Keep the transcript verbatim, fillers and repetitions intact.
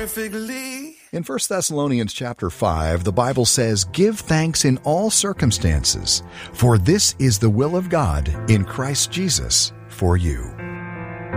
perfectly. In First Thessalonians chapter five, the Bible says, "Give thanks in all circumstances, for this is the will of God in Christ Jesus for you."